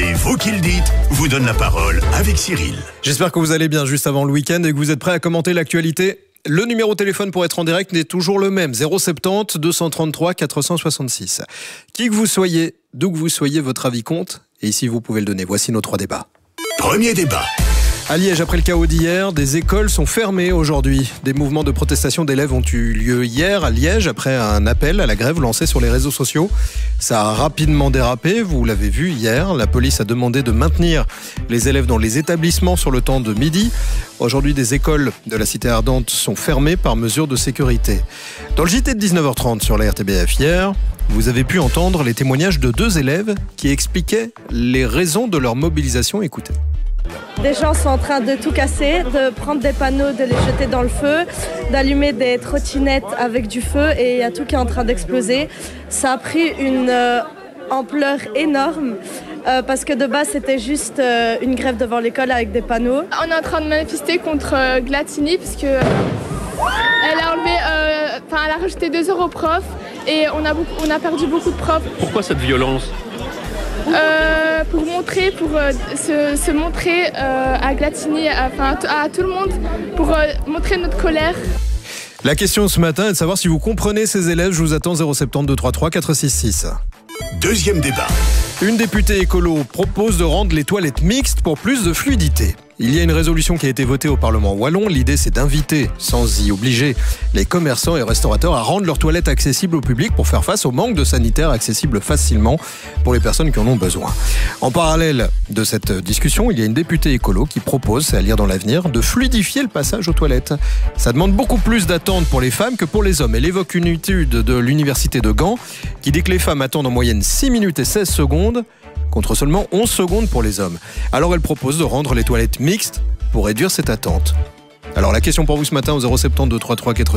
C'est vous qui le dites, vous donne la parole avec Cyril. J'espère que vous allez bien juste avant le week-end et que vous êtes prêts à commenter l'actualité. Le numéro de téléphone pour être en direct n'est toujours le même, 070 233 466. Qui que vous soyez, d'où que vous soyez, votre avis compte. Et ici, vous pouvez le donner. Voici nos 3 débats. Premier débat. À Liège, après le chaos d'hier, des écoles sont fermées aujourd'hui. Des mouvements de protestation d'élèves ont eu lieu hier à Liège après un appel à la grève lancé sur les réseaux sociaux. Ça a rapidement dérapé, vous l'avez vu hier. La police a demandé de maintenir les élèves dans les établissements sur le temps de midi. Aujourd'hui, des écoles de la cité ardente sont fermées par mesure de sécurité. Dans le JT de 19h30 sur la RTBF hier, vous avez pu entendre les témoignages de 2 élèves qui expliquaient les raisons de leur mobilisation. Écoutez. Des gens sont en train de tout casser, de prendre des panneaux, de les jeter dans le feu, d'allumer des trottinettes avec du feu et il y a tout qui est en train d'exploser. Ça a pris une ampleur énorme parce que de base c'était juste une grève devant l'école avec des panneaux. On est en train de manifester contre Glatini parce que elle a enlevé, elle a rajouté 2 heures aux profs et on a perdu beaucoup de profs. Pourquoi cette violence ? Pour se montrer à Glatini, à tout le monde, pour montrer notre colère. La question ce matin est de savoir si vous comprenez ces élèves. Je vous attends 070 233 466. Deuxième débat. Une députée écolo propose de rendre les toilettes mixtes pour plus de fluidité. Il y a une résolution qui a été votée au Parlement wallon. L'idée, c'est d'inviter, sans y obliger, les commerçants et restaurateurs à rendre leurs toilettes accessibles au public pour faire face au manque de sanitaires accessibles facilement pour les personnes qui en ont besoin. En parallèle de cette discussion, il y a une députée écolo qui propose, c'est à lire dans l'avenir, de fluidifier le passage aux toilettes. Ça demande beaucoup plus d'attente pour les femmes que pour les hommes. Elle évoque une étude de l'université de Gand qui dit que les femmes attendent en moyenne 6 minutes et 16 secondes contre seulement 11 secondes pour les hommes. Alors elle propose de rendre les toilettes mixtes pour réduire cette attente. Alors la question pour vous ce matin au 070 233 466.